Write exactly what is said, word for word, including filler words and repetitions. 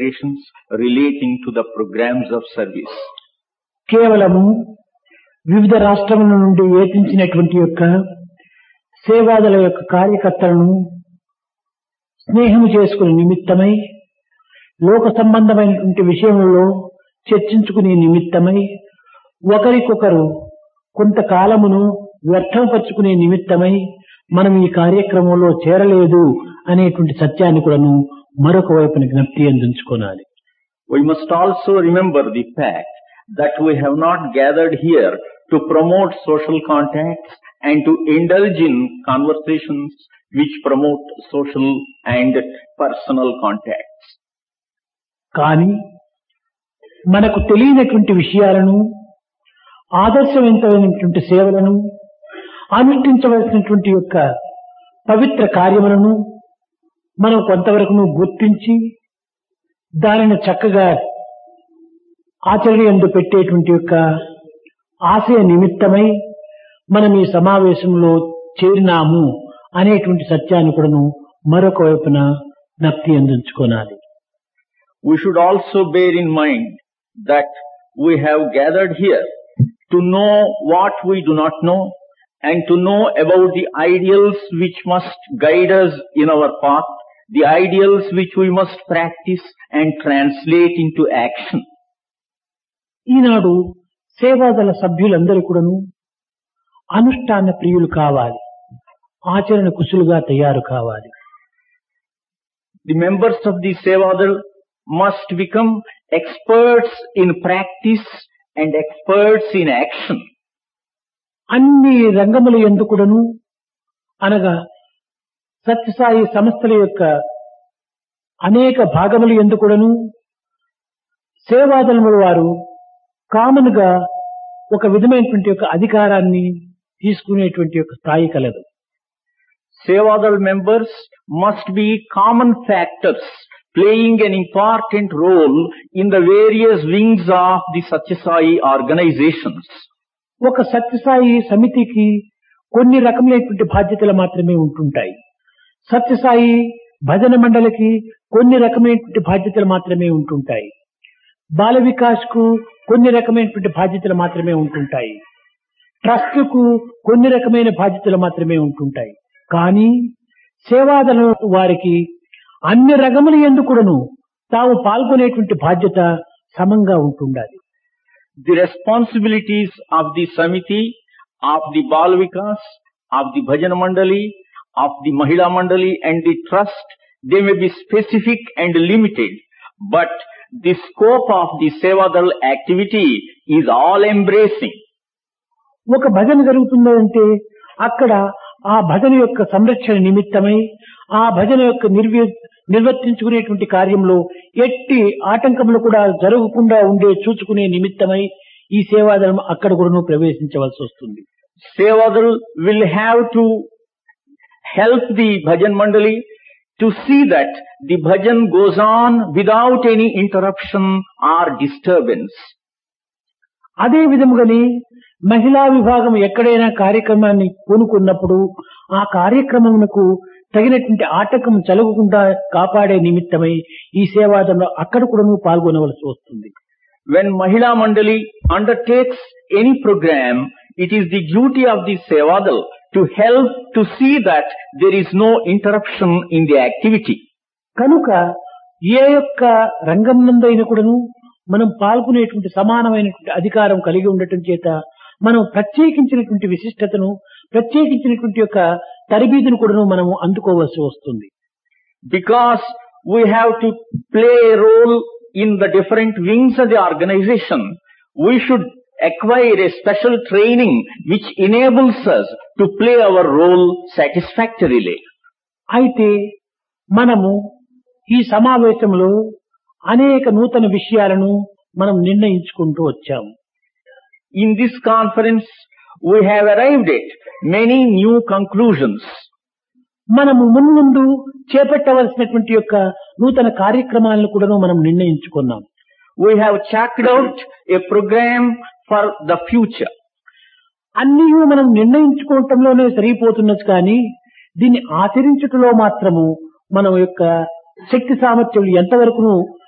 relating to the programs of service. కేవలము వివిధ రాష్ట్రముల నుండి ఏతించినటువంటి యొక్క సేవాదల యొక్క కార్యకర్తలను స్నేహము చేసుకునే నిమిత్తమై లోక సంబంధమైనటువంటి విషయములలో చర్చించుకునే నిమిత్తమై ఒకరికొకరు కొంతకాలమును వ్యర్థపరుచుకునే నిమిత్తమై మనం ఈ కార్యక్రమంలో చేరలేదు అనేటువంటి సత్యాన్ని కూడాను మరొక వైపున జ్ఞప్తి అందించుకోవాలి. We must also remember the fact that we have not gathered here to promote social contacts and to indulge in conversations which promote social and personal contacts. కానీ మనకు తెలియనటువంటి విషయాలను ఆదర్శవంతమైనటువంటి సేవలను అనుష్ఠించవలసినటువంటి యొక్క పవిత్ర కార్యములను మనం కొంతవరకు గుర్తించి దానిని చక్కగా ఆచరణయందు పెట్టేటువంటి యొక్క ఆశయ నిమిత్తమై మనం ఈ సమావేశంలో చేరినాము అనేటువంటి సత్యాన్ని కూడాను మరొక వైపున జ్ఞప్తి అందించుకోవాలి. We should also bear in mind that we have gathered here to know what we do not know and to know about the ideals which must guide us in our path, the ideals which we must practice and translate into action. ఈనాడు సేవాదళ సభ్యులందరూ కూడాను అనుష్ఠాన ప్రియులు కావాలి, ఆచరణ కుశలుగా తయారు కావాలి. The members of the Sevadal must become experts in practice and experts in action. అన్ని రంగముల యందు కూడాను అనగా సత్యసాయి సంస్థల యొక్క అనేక భాగముల యందు కూడాను సేవాదళముల వారు కామన్ గా ఒక విధమైనటువంటి యొక్క అధికారాన్ని తీసుకునేటువంటి యొక్క స్థాయి కలదు. Sevadal members must be common factors playing an important role in the various wings of the Satyasai organizations. ఒక సత్యసాయి సమితికి కొన్ని రకములైనటువంటి బాధ్యతలు మాత్రమే ఉంటుంటాయి. సత్యసాయి భజన మండలికి కొన్ని రకమైనటువంటి బాధ్యతలు మాత్రమే ఉంటుంటాయి. బాల వికాస్ కు కొన్ని రకమైనటువంటి బాధ్యతలు మాత్రమే ఉంటుంటాయి. ట్రస్ట్ కు కొన్ని రకమైన బాధ్యతలు మాత్రమే ఉంటుంటాయి. కానీ సేవాదళ వారికి అన్ని రంగముల యందు కూడాను తాము పాల్గొనేటువంటి బాధ్యత సమంగా ఉంటుండాలి. The responsibilities of the Samiti, of the Bal Vikas, of the Bhajan Mandali, of the Mahila Mandali and the Trust, they may be specific and limited, but the scope of the Sevadal activity is all embracing. ఒక భజన జరుగుతుందంటే అక్కడ ఆ భజన యొక్క సంరక్షణ నిమిత్తమై ఆ భజన యొక్క నిర్వి నిర్వర్తించుకునేటువంటి కార్యంలో ఎట్టి ఆటంకములు కూడా జరగకుండా ఉండే చూచుకునే నిమిత్తమై ఈ సేవాదళం అక్కడ కూడా ప్రవేశించవలసి వస్తుంది. Sevadal will have to help the Bhajan Mandali to see that the bhajan goes on without any interruption or disturbance. అదే విధముగానే మహిళా విభాగం ఎక్కడైనా కార్యక్రమాన్ని పూనుకున్నప్పుడు ఆ కార్యక్రమమునకు తగినటువంటి ఆటంకం జరగకుండా కాపాడే నిమిత్తమై ఈ సేవాదళంలో అక్కడ కూడా పాల్గొనవలసి వస్తుంది. When Mahila Mandali undertakes any program, it is the duty of the Sevadal to help to see that there is no interruption in the activity. కనుక ఏ యొక్క రంగం నందైనా కూడాను మనం పాల్గొనేటువంటి సమానమైనటువంటి అధికారం కలిగి ఉండటం చేత మనం ప్రత్యేకించినటువంటి విశిష్టతను ప్రత్యేకించినటువంటి యొక్క తరబీదును కూడా మనము అందుకోవాల్సి వస్తుంది. Because we have to play a role in the different wings of the organization, we should acquire a special training which enables us to play our role satisfactorily. అయితే మనము ఈ సమావేశంలో అనేక నూతన విషయాలను మనం నిర్ణయించుకుంటూ వచ్చాము. In this conference, we have arrived at many new conclusions. మనము మున్ముందు చేపట్టవలసినటువంటి యొక్క నూతన కార్యక్రమాలను కూడా మనం నిర్ణయించుకున్నాం. We have chalked out a program for the future. అన్నీ మనం నిర్ణయించుకోవటంలోనే సరిపోతున్నది కానీ దీన్ని ఆచరించటంలో మాత్రము మన యొక్క శక్తి సామర్థ్యాలు ఎంతవరకు